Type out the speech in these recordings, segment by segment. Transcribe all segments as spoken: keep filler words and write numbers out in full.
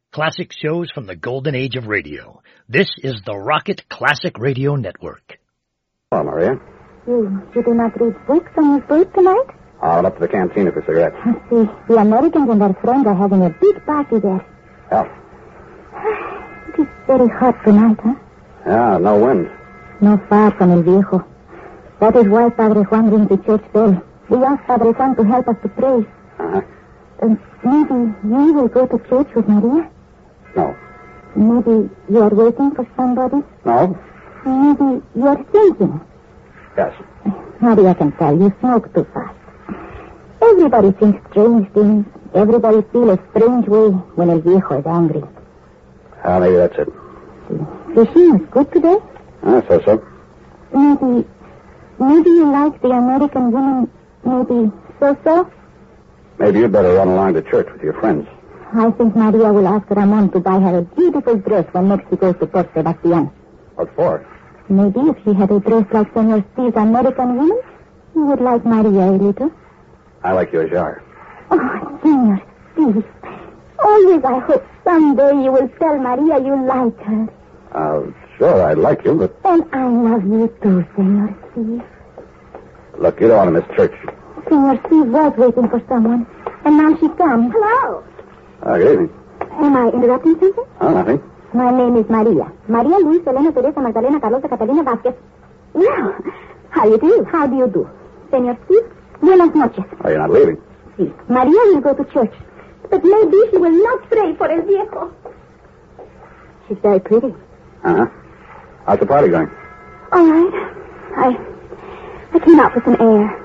Classic shows from the golden age of radio. This is the Rocket Classic Radio Network. Hello, Maria. You, you do not read books on your boat tonight? I went up to the cantina for cigarettes. I see. The Americans and their friends are having a big party there. Yeah. It is very hot tonight, huh? Yeah, no wind. No far from El Viejo. That is why Padre Juan rings the church bell. We asked Padre Juan to help us to pray. Uh-huh. Uh, maybe you will go to church with Maria? No. Maybe you are waiting for somebody? No. Maybe you are thinking? Yes. Maria can tell you smoke too fast. Everybody thinks strange things. Everybody feels a strange way when El Viejo is angry. Ah, maybe that's it. Fishing was good today? I suppose so. Maybe, maybe you like the American woman, maybe so-so? Maybe you'd better run along to church with your friends. I think Maria will ask Ramon to buy her a beautiful dress when next he goes to Port Sebastian. What for? Maybe if she had a dress like Senor Steve's American woman, you would like Maria a little. I like you as you are. Oh, Senor Steve. Always I hope someday you will tell Maria you like her. Uh, sure, I like you, but... And I love you too, Senor Steve. Look, you don't want to miss church. Senor Steve was waiting for someone, and now she comes. Hello. Uh, good evening. Am I interrupting something? Oh, nothing. My name is Maria. Maria Luis Elena Teresa Magdalena Carlota Catalina Vasquez. Well, how do you do? How do you do? Senor Steve, buenas noches. Oh, you're not leaving? Sí. Maria will go to church. But maybe she will not pray for El Viejo. She's very pretty. Uh-huh. How's the party going? All right. I... I came out for some air.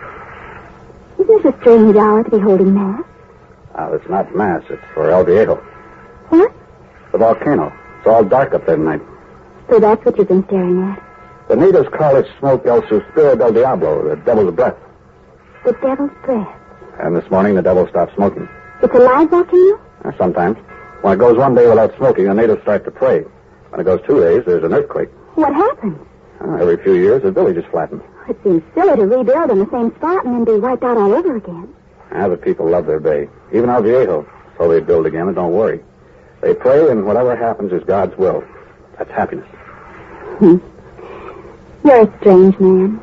Isn't this a strange hour to be holding Mass? Oh, it's not Mass. It's for El Viejo. What? The volcano. It's all dark up there tonight. So that's what you've been staring at. The natives call it smoke El Suspiro del Diablo, the devil's breath. The devil's breath. And this morning the devil stopped smoking. It's a live volcano? Uh, sometimes. When it goes one day without smoking, the natives start to pray. When it goes two days, there's an earthquake. What happens? Uh, every few years, the village is flattened. It seems silly to rebuild in the same spot and then be wiped out all over again. Ah, the people love their bay. Even El Viejo. So they build again and don't worry. They pray, and whatever happens is God's will. That's happiness. Hmm. You're a strange man.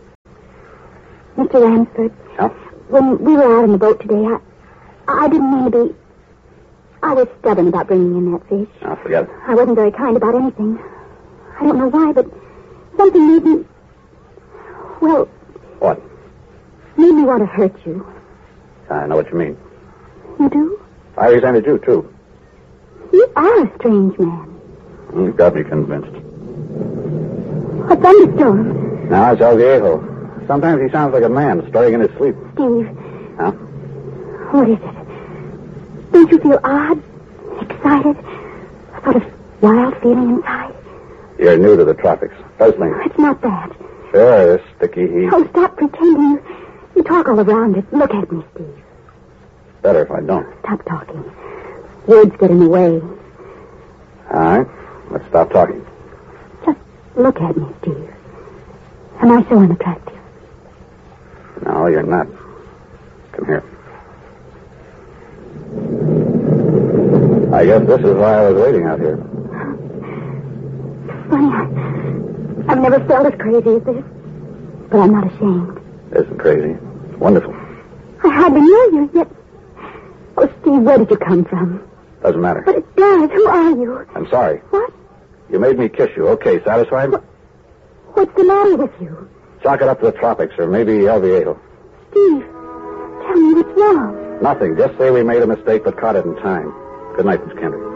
Mister Ramsford. Yeah? When we were out on the boat today, I... I didn't mean to be... I was stubborn about bringing in that fish. Oh, forget it. I wasn't very kind about anything. I don't know why, but something made me... Well... What? Made me want to hurt you. I know what you mean. You do? I resented you, too. You are a strange man. You've got me convinced. A thunderstorm. Now, it's El Viejo. Sometimes he sounds like a man stirring in his sleep. Steve. Huh? What is it? Don't you feel odd? Excited? A sort of wild feeling inside? You're new to the tropics. Puzzling. It's not that. Sure, this sticky heat. Oh, stop pretending. You, you talk all around it. Look at me, Steve. Better if I don't. Stop talking. Words get in the way. All right. Let's stop talking. Just look at me, Steve. Am I so unattractive? No, you're not. Come here. I guess this is why I was waiting out here. Funny, I, I've never felt as crazy as this. But I'm not ashamed. It isn't crazy. It's wonderful. I hardly know you, yet... Oh, Steve, where did you come from? Doesn't matter. But it does. Who are you? I'm sorry. What? You made me kiss you. Okay, satisfied? What? What's the matter with you? Chalk it up to the tropics, or maybe El Viejo. Steve, tell me what's wrong. Nothing. Just say we made a mistake, but caught it in time. Good night, Miss Kendrick.